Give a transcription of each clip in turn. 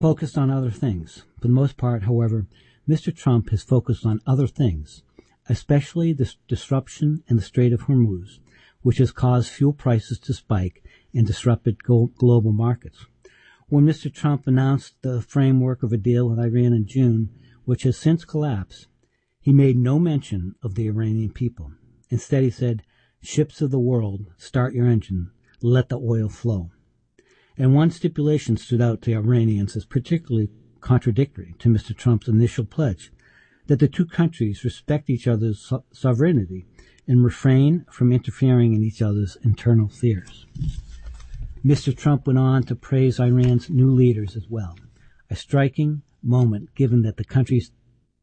focused on other things. For the most part, however, Mr. Trump has focused on other things, especially the disruption in the Strait of Hormuz, which has caused fuel prices to spike and disrupted global markets. When Mr. Trump announced the framework of a deal with Iran in June, which has since collapsed, he made no mention of the Iranian people. Instead, he said, "Ships of the world, start your engine, let the oil flow." And one stipulation stood out to Iranians as particularly contradictory to Mr. Trump's initial pledge, that the two countries respect each other's sovereignty and refrain from interfering in each other's internal affairs. Mr. Trump went on to praise Iran's new leaders as well, a striking moment given that the country's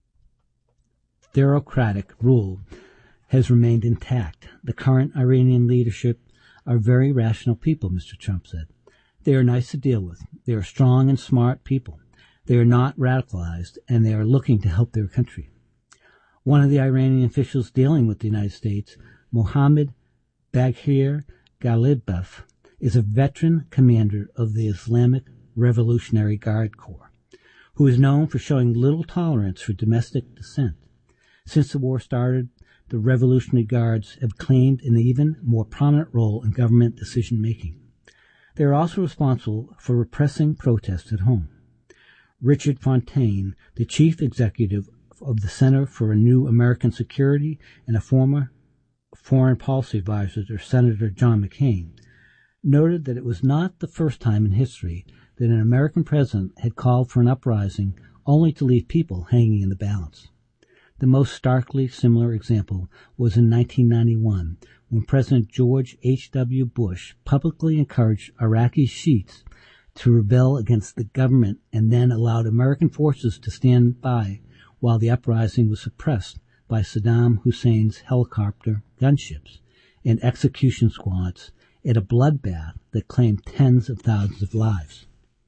theocratic rule has remained intact. The current Iranian leadership are very rational people, Mr. Trump said. They are nice to deal with. They are strong and smart people. They are not radicalized, and they are looking to help their country. One of the Iranian officials dealing with the United States, Mohammad Baghir Ghalibaf, is a veteran commander of the Islamic Revolutionary Guard Corps, who is known for showing little tolerance for domestic dissent. Since the war started, the Revolutionary Guards have claimed an even more prominent role in government decision-making. They are also responsible for repressing protests at home. Richard Fontaine, the chief executive of the Center for a New American Security and a former foreign policy advisor to Senator John McCain, noted that it was not the first time in history that an American president had called for an uprising only to leave people hanging in the balance. The most starkly similar example was in 1991, when President George H.W. Bush publicly encouraged Iraqi Shiites to rebel against the government and then allowed American forces to stand by while the uprising was suppressed by Saddam Hussein's helicopter gunships and execution squads in a bloodbath that claimed tens of thousands of lives.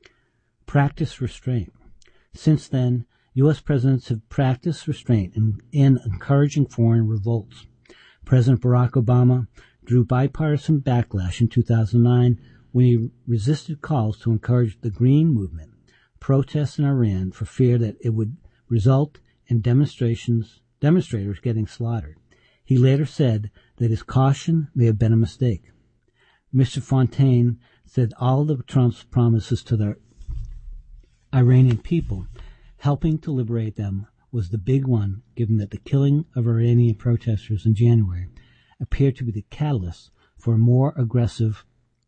Practice restraint. Since then, U.S. presidents have practiced restraint in encouraging foreign revolts. President Barack Obama drew bipartisan backlash in 2009 when he resisted calls to encourage the Green Movement protests in Iran for fear that it would result in demonstrators getting slaughtered. He later said that his caution may have been a mistake. Mr. Fontaine said all of Trump's promises to the Iranian people, helping to liberate them, was the big one, given that the killing of Iranian protesters in January appeared to be the catalyst for a more aggressive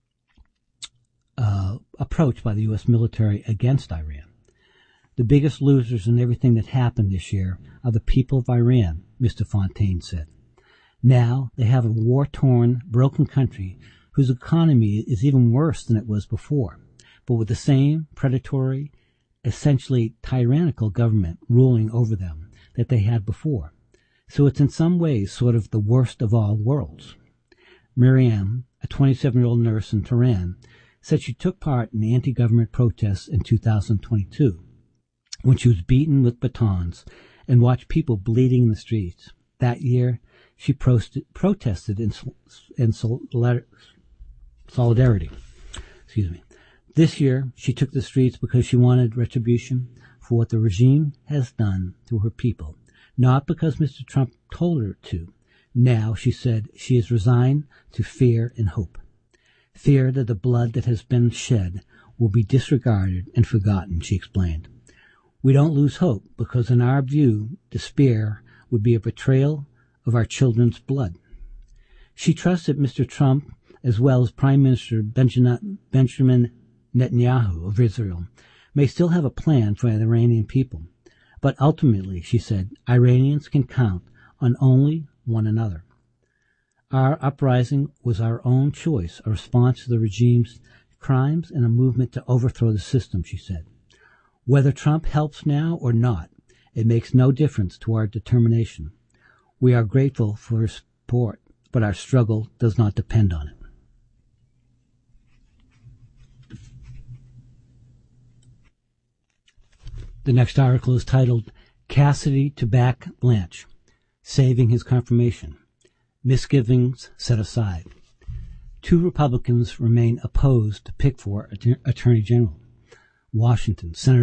approach by the U.S. military against Iran. The biggest losers in everything that happened this year are the people of Iran, Mr. Fontaine said. Now they have a war-torn, broken country whose economy is even worse than it was before, but with the same predatory, essentially tyrannical government ruling over them that they had before. So it's in some ways sort of the worst of all worlds. Miriam, a 27-year-old nurse in Tehran, said she took part in the anti-government protests in 2022 when she was beaten with batons and watched people bleeding in the streets. That year, she protested in solidarity. This year, she took the streets because she wanted retribution for what the regime has done to her people, not because Mr. Trump told her to. Now, she said, she is resigned to fear and hope. Fear that the blood that has been shed will be disregarded and forgotten, she explained. We don't lose hope because, in our view, despair would be a betrayal of our children's blood. She trusts that Mr. Trump, as well as Prime Minister Benjamin Netanyahu of Israel, may still have a plan for the Iranian people. But ultimately, she said, Iranians can count on only one another. Our uprising was our own choice, a response to the regime's crimes and a movement to overthrow the system, she said. Whether Trump helps now or not, it makes no difference to our determination. We are grateful for his support, but our struggle does not depend on it. The next article is titled, Cassidy to Back Blanche, Saving His Confirmation. Misgivings Set Aside. Two Republicans remain opposed to pick for Attorney General. Washington, Senator